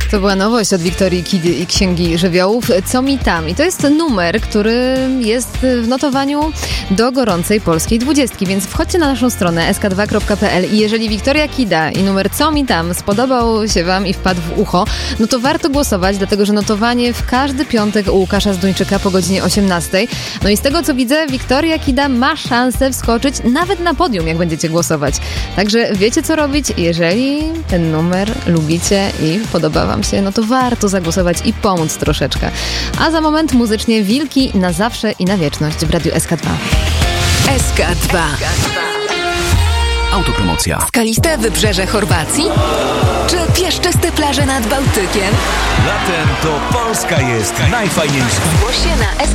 To była nowość od Wiktorii Kidy i Księgi Żywiołów. Co mi tam? I to jest numer, który jest w notowaniu do gorącej polskiej 20, więc wchodźcie na naszą stronę sk2.pl i jeżeli Wiktoria Kida i numer Co mi tam spodobał się wam i wpadł w ucho, no to warto głosować, dlatego że notowanie w każdy piątek u Łukasza Zduńczyka po godzinie 18. No i z tego co widzę, Wiktoria Kida ma szansę wskoczyć nawet na podium, jak będziecie głosować. Także wiecie co robić, jeżeli ten numer lubicie i podoba wam się, no to warto zagłosować i pomóc troszeczkę. A za moment muzycznie Wilki na zawsze i na wieczność w Radiu SK2. SK2. Autopromocja. Skaliste wybrzeże Chorwacji? Czy piaszczyste plaże nad Bałtykiem? Latem to Polska jest najfajniejsza. Zgłoś się na